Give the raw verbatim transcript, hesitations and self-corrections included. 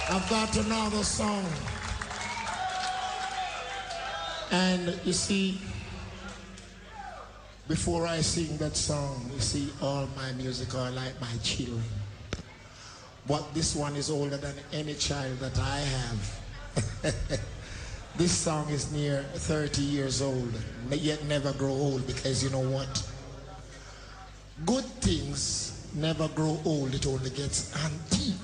I've got another song. And you see, before I sing that song, you see, all my music are like my children. But this one is older than any child that I have. This song is near thirty years old, yet never grow old, because you know what? Good things never grow old, it only gets antique.